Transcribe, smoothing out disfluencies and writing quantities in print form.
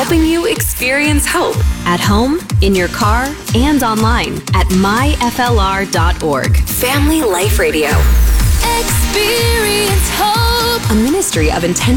helping you experience hope at home, in your car, and online at myflr.org. Family Life Radio. Experience hope. A ministry of intentional